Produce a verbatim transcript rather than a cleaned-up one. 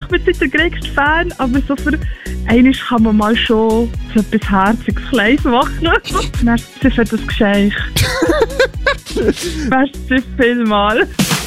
bin nicht der größte Fan, aber so für einmal kann man mal schon so etwas herziges Kleines machen. Merci für das Geschenk. Merci vielmals.